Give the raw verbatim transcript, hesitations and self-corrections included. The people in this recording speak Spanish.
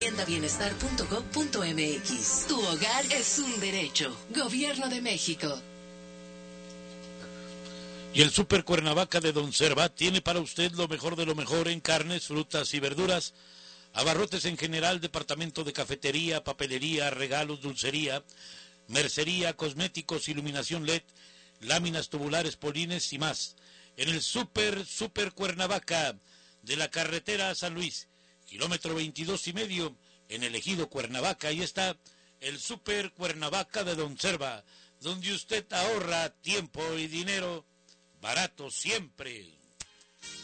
tienda bienestar punto gov punto mx. Tu hogar es un derecho. Gobierno de México. Y el Super Cuernavaca de Don Cerva tiene para usted lo mejor de lo mejor en carnes, frutas y verduras, abarrotes en general, departamento de cafetería, papelería, regalos, dulcería, mercería, cosméticos, iluminación L E D, láminas tubulares, polines y más. En el Super, Super Cuernavaca de la carretera a San Luis, kilómetro veintidós y medio, en el ejido Cuernavaca. Ahí está el Super Cuernavaca de Don Cerva, donde usted ahorra tiempo y dinero. Barato siempre.